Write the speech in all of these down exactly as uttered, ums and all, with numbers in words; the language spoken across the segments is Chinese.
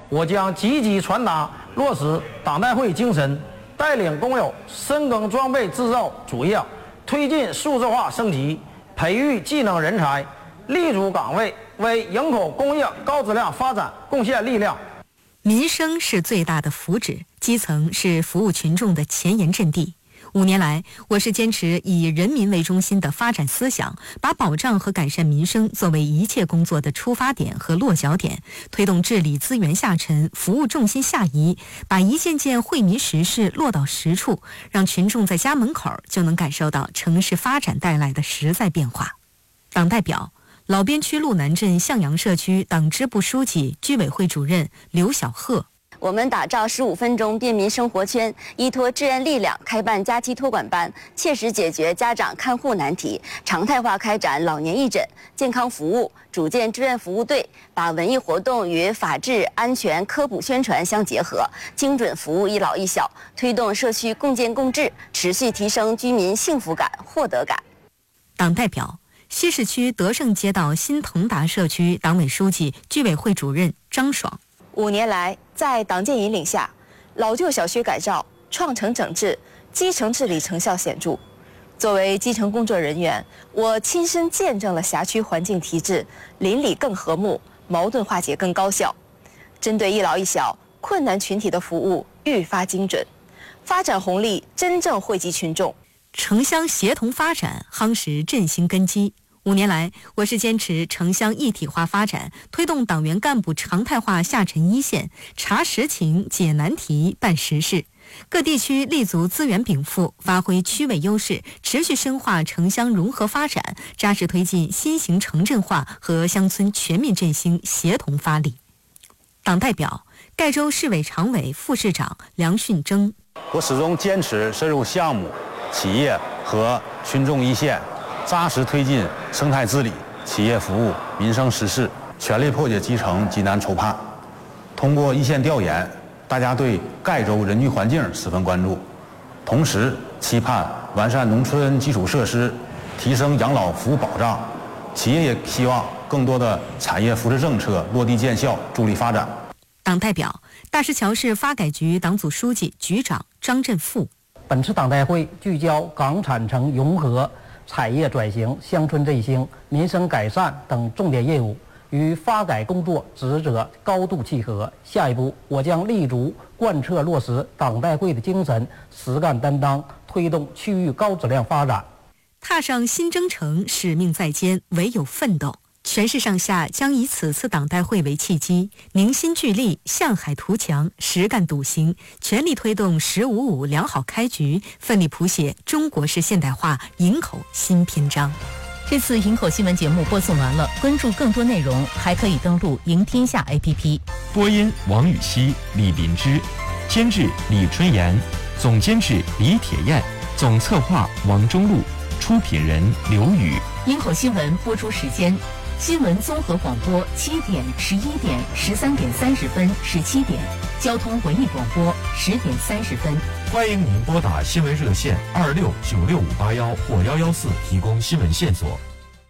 我将积极传达落实党代会精神，带领工友深耕装备制造主业，推进数字化升级，培育技能人才，立足岗位，为营口工业高质量发展贡献力量。 民生是最大的福祉，基层是服务群众的前沿阵地。五年来，我市坚持以人民为中心的发展思想，把保障和改善民生作为一切工作的出发点和落脚点，推动治理资源下沉，服务重心下移，把一件件惠民实事落到实处，让群众在家门口就能感受到城市发展带来的实在变化。党代表、老边区路南镇向阳社区党支部书记、居委会主任刘小鹤。 我们打造十五分钟便民生活圈，依托志愿力量开办假期托管班，切实解决家长看护难题，常态化开展老年义诊、健康服务，组建志愿服务队，把文艺活动与法治、安全、科普宣传相结合，精准服务一老一小，推动社区共建共治，持续提升居民幸福感、获得感。 党代表、西市区德胜街道新腾达社区党委书记、居委会主任张爽。 五年来，在党建引领下，老旧小区改造、创城整治、基层治理成效显著。作为基层工作人员，我亲身见证了辖区环境提质、邻里更和睦、矛盾化解更高效。针对一老一小困难群体的服务愈发精准，发展红利真正惠及群众。 城乡协同发展，夯实振兴根基。五年来，我市坚持城乡一体化发展，推动党员干部常态化下沉一线，查实情、解难题、办实事。各地区立足资源禀赋，发挥区位优势，持续深化城乡融合发展，扎实推进新型城镇化和乡村全面振兴协同发力。党代表、盖州市委常委、副市长梁训征。 我始终坚持深入项目、企业和群众一线，扎实推进生态治理、企业服务、民生实事，全力破解基层急难愁盼。通过一线调研，大家对盖州人居环境十分关注，同时期盼完善农村基础设施，提升养老服务保障。企业也希望更多的产业扶持政策落地见效，助力发展。 党代表、大石桥市发改局党组书记、局长张振富。 本次党代会聚焦港产城融合、产业转型、乡村振兴、民生改善等重点业务，与发改工作职责高度契合。下一步，我将立足贯彻落实党代会的精神，实干担当，推动区域高质量发展。 踏上新征程，使命在肩，唯有奋斗。全市上下将以此次党代会为契机，凝心聚力，向海图强，实干笃行，全力推动“十五五”良好开局，奋力谱写中国式现代化营口新篇章。 这次营口新闻节目播送完了，关注更多内容还可以登录赢天下 A P P。 播音王雨熙、李林芝，监制李春妍，总监制李铁燕，总策划王中路，出品人刘宇。 营口新闻播出时间：新闻综合广播七点、十一点、十三点三十分、十七点；交通文艺广播十点三十分。 欢迎您拨打新闻热线二六九六五八幺或幺幺四提供新闻线索。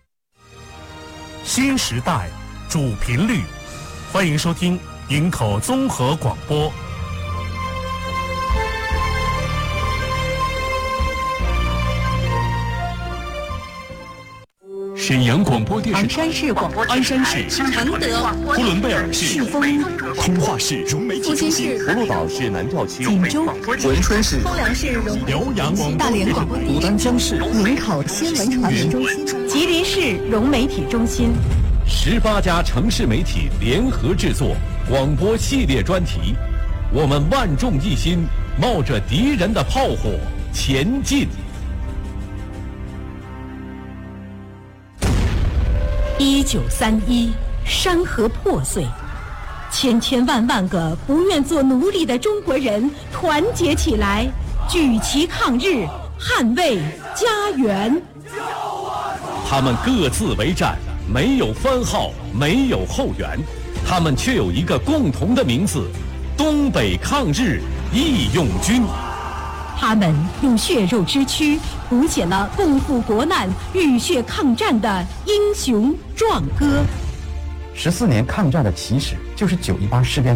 新时代主频率，欢迎收听营口综合广播。 沈阳广播电视台、鞍山市广播鞍山市、 承德、 呼伦贝尔市、 丰、 通化市、融媒体中心、葫芦岛市南调区、 锦州、 文春市、 丰良市融辽阳广播、 大连广播、 牡丹江市营口新闻传媒中心、吉林市融媒体中心。 十八家城市媒体联合制作广播系列专题，我们万众一心，冒着敌人的炮火前进。 一九三一，山河破碎，千千万万个不愿做奴隶的中国人团结起来，举旗抗日，捍卫家园。 他们各自为战，没有番号，没有后援，他们却有一个共同的名字：东北抗日义勇军。 他们用血肉之躯谱写了共赴国难、浴血抗战的英雄壮歌。 十四年抗战的起始，就是九一八事变。